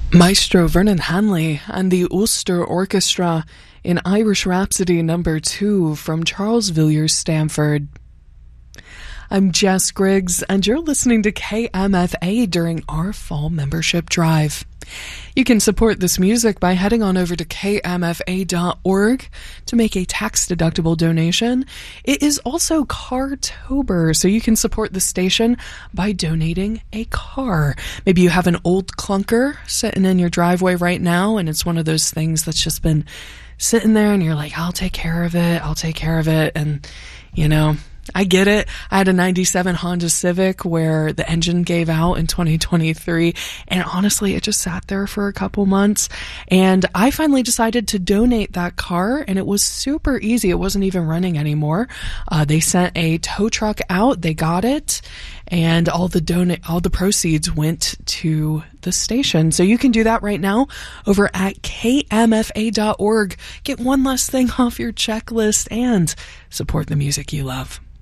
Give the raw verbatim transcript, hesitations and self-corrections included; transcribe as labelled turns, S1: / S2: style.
S1: Maestro Vernon Hanley and the Ulster Orchestra in Irish Rhapsody number two from Charles Villiers Stanford. I'm Jess Griggs, and you're listening to K M F A during our fall membership drive. You can support this music by heading on over to K M F A dot org to make a tax-deductible donation. It is also Cartober, so you can support the station by donating a car. Maybe you have an old clunker sitting in your driveway right now, and it's one of those things that's just been sitting there, and you're like, I'll take care of it, I'll take care of it, and, you know... I get it. I had a ninety-seven Honda Civic where the engine gave out in twenty twenty-three, and honestly, it just sat there for a couple months, and I finally decided to donate that car, and it was super easy. It wasn't even running anymore. Uh, they sent a tow truck out, they got it, and all the donate, all the proceeds went to the station. So you can do that right now over at K M F A dot org. Get one less thing off your checklist and support the music you love.